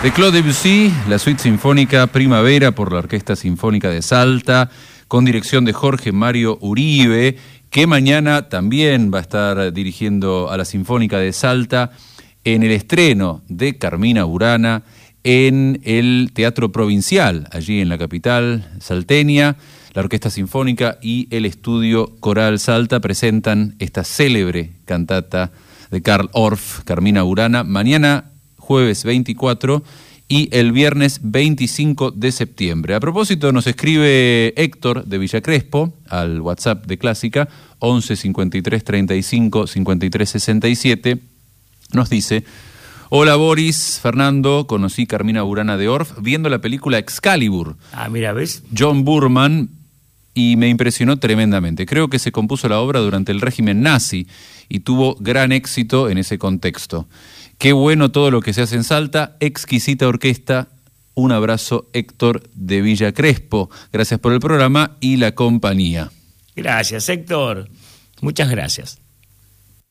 De Claude Debussy, la suite sinfónica Primavera por la Orquesta Sinfónica de Salta, con dirección de Jorge Mario Uribe, que mañana también va a estar dirigiendo a la Sinfónica de Salta en el estreno de Carmina Burana en el Teatro Provincial, allí en la capital salteña. La Orquesta Sinfónica y el Estudio Coral Salta presentan esta célebre cantata de Carl Orff, Carmina Burana, mañana jueves 24 y el viernes 25 de septiembre. A propósito, nos escribe Héctor de Villa Crespo al WhatsApp de Clásica, 11 53 35 53 67. Nos dice: hola Boris, Fernando, conocí Carmina Burana de Orff viendo la película Excalibur. Ah, mira, ¿ves? John Boorman, y me impresionó tremendamente. Creo que se compuso la obra durante el régimen nazi y tuvo gran éxito en ese contexto. Qué bueno todo lo que se hace en Salta, exquisita orquesta. Un abrazo, Héctor de Villa Crespo. Gracias por el programa y la compañía. Gracias, Héctor. Muchas gracias.